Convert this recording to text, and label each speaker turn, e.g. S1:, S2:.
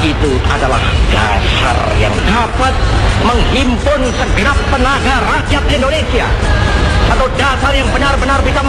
S1: itu adalah dasar yang dapat menghimpun segenap tenaga rakyat Indonesia. Satu dasar yang benar-benar bisa